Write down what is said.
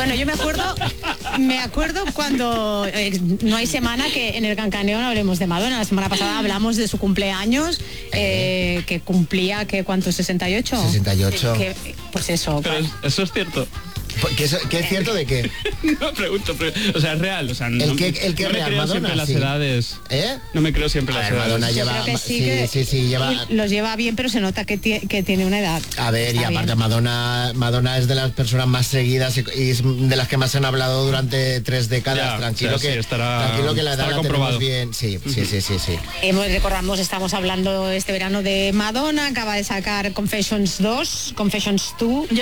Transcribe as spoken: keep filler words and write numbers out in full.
Bueno, yo me acuerdo, me acuerdo cuando eh, no hay semana que en el Cancaneo no hablemos de Madonna. La semana pasada hablamos de su cumpleaños, eh, que cumplía, que ¿cuánto? ¿sesenta y ocho? sesenta y ocho. Que, pues eso. Pero es- eso es cierto. ¿Qué es, qué es cierto de qué? No pregunto, pero, o sea, es real. O sea, no, ¿El qué- el qué no me real? creo Madonna, siempre las sí. edades. ¿Eh? No me creo siempre A las ver, edades. Madonna Yo lleva... creo que sí, sí, que sí, sí, lleva... los lleva bien, pero se nota que, tie- que tiene una edad. A ver, y Está aparte bien. Madonna Madonna es de las personas más seguidas y, y es de las que más han hablado durante tres décadas. Ya, tranquilo o sea, que sí, estará- tranquilo que la edad estará la tenemos comprobado. bien. Sí, sí, sí, sí, sí. Hemos, recordamos, estamos hablando este verano de Madonna, acaba de sacar Confessions dos, Confessions dos.